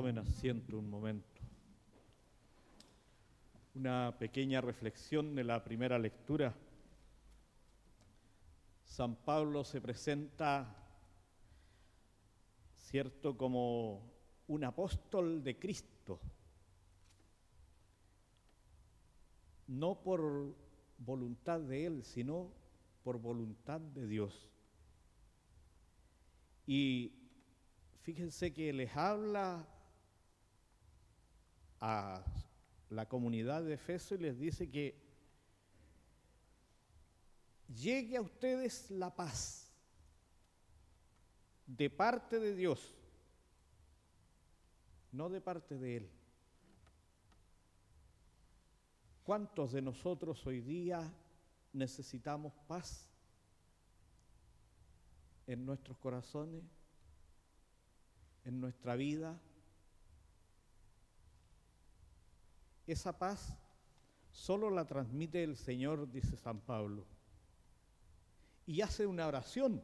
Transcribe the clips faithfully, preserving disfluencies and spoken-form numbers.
Tomen asiento un momento. Una pequeña reflexión de la primera lectura. San Pablo se presenta, cierto, como un apóstol de Cristo, no por voluntad de él, sino por voluntad de Dios. Y fíjense que les habla a la comunidad de Efeso y les dice que llegue a ustedes la paz de parte de Dios, no de parte de Él. ¿Cuántos de nosotros hoy día necesitamos paz en nuestros corazones, en nuestra vida? Esa paz solo la transmite el Señor, dice San Pablo, y hace una oración.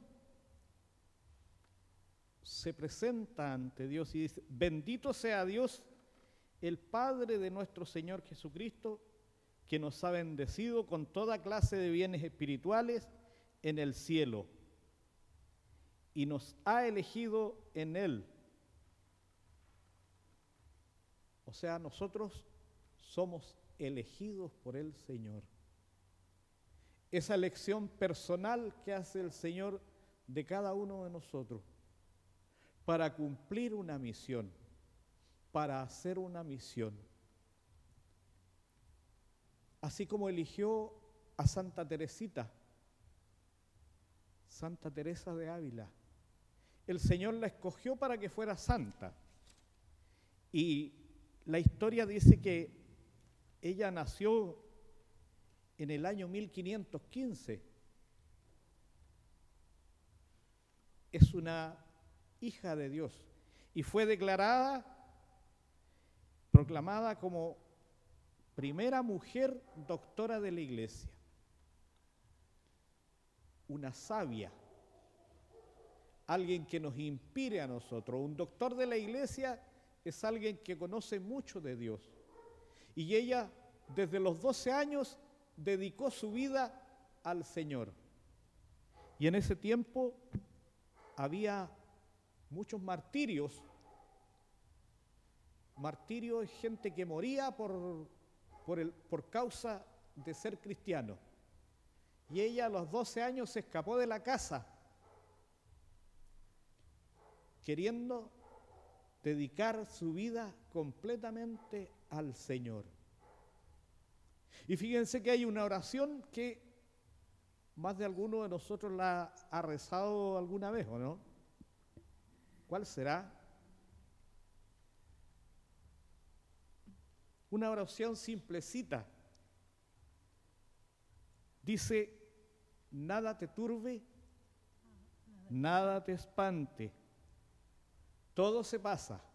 Se presenta ante Dios y dice: bendito sea Dios, el Padre de nuestro Señor Jesucristo, que nos ha bendecido con toda clase de bienes espirituales en el cielo y nos ha elegido en Él. O sea, nosotros somos elegidos por el Señor. Esa elección personal que hace el Señor de cada uno de nosotros para cumplir una misión, para hacer una misión. Así como eligió a Santa Teresita, Santa Teresa de Ávila, el Señor la escogió para que fuera santa. Y la historia dice que ella nació en el año mil quinientos quince. Es una hija de Dios y fue declarada, proclamada como primera mujer doctora de la Iglesia. Una sabia, alguien que nos inspire a nosotros. Un doctor de la Iglesia es alguien que conoce mucho de Dios. Y ella, desde los doce años, dedicó su vida al Señor. Y en ese tiempo había muchos martirios. Martirio es gente que moría por, por, el, por causa de ser cristiano. Y ella a los doce años se escapó de la casa, queriendo dedicar su vida completamente al Señor. Y fíjense que hay una oración que más de alguno de nosotros la ha rezado alguna vez, ¿o no? ¿Cuál será? Una oración simplecita. Dice: nada te turbe, nada te espante, todo se pasa.